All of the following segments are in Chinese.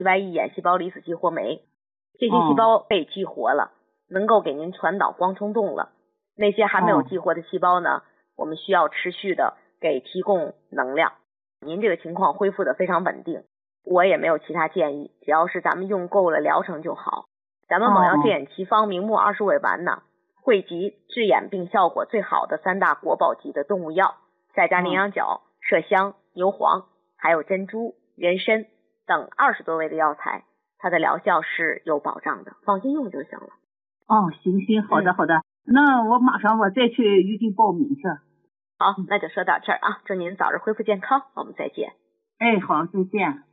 T-Y-E 眼细胞离子激活酶，这些细胞被激活了，能够给您传导光冲动了。那些还没有激活的细胞呢，我们需要持续的给提供能量。您这个情况恢复的非常稳定，我也没有其他建议，只要是咱们用够了疗程就好。咱们猛药治眼奇方明目20味丸呢，汇集治眼病效果最好的3大国宝级的动物药，再加羚羊角、麝香、牛黄，还有珍珠、人参等20多味的药材，它的疗效是有保障的，放心用就行了。 行，好的好的，那我马上再去预定报名去。 好，那就说到这儿啊，祝您早日恢复健康，我们再见。 好，再见。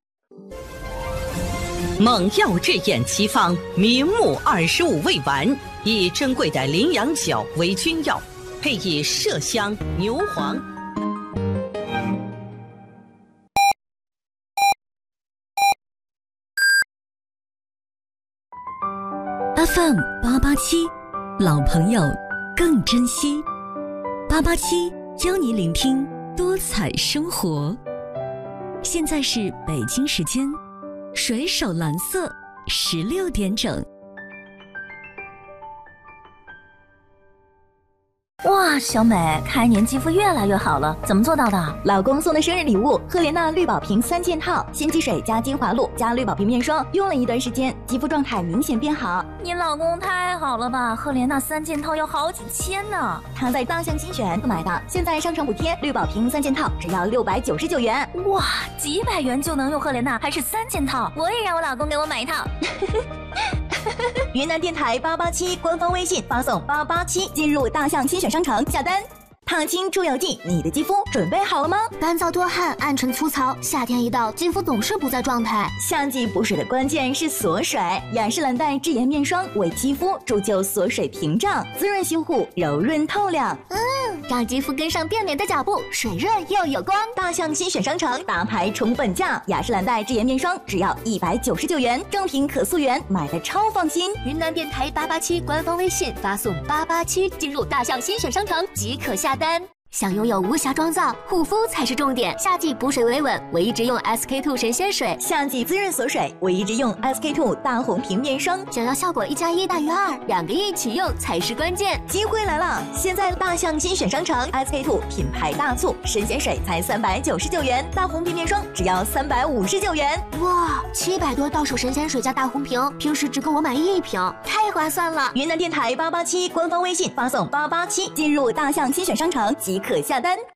猛药治眼奇方明目25味丸，以珍贵的羚羊角为君药，配以麝香、牛黄。 FM 887，老朋友更珍惜。887教你聆听多彩生活。现在是北京时间水手蓝色16点整。 哇，小美，开年肌肤越来越好了，怎么做到的？ 老公送的生日礼物，赫莲娜绿宝瓶3件套，鲜肌水加精华露加绿宝瓶面霜，用了一段时间，肌肤状态明显变好。 你老公太好了吧，赫莲娜3件套要好几千呢。 他在大象精选买的，现在商城补贴，绿宝瓶3件套只要699元。 哇，几百元就能用赫莲娜，还是3件套，我也让我老公给我买一套。 云南电台887官方微信发送887进入大象精选商城下单。烫青出油剂，你的肌肤准备好了吗？ 干燥多汗，暗沉粗糙，夏天一到，肌肤总是不在状态。 夏季补水的关键是锁水，雅诗兰黛治颜面霜为肌肤铸就锁水屏障，滋润修护，柔润透亮。 让肌肤跟上变美的脚步，水润又有光。 大象精选商城大牌重本价，雅诗兰黛治颜面霜只要199元，正品可溯源，买的超放心。 云南电台887官方微信发送887进入大象精选商城即可下单。想拥有无瑕妆造，护肤才是重点。夏季补水维稳，我一直用 SK2 神仙水； 夏季滋润锁水，我一直用 SK2 大红瓶面霜。 想要效果1+1大于2，2个一起用才是关键。 机会来了！现在大象精选商城 SK2 品牌大促，神仙水才399元，大红瓶面霜只要359元。 哇，700多到手神仙水加大红瓶，平时只够我买1瓶，太划算了！ 云南电台887官方微信发送887进入大象精选商城即可下单。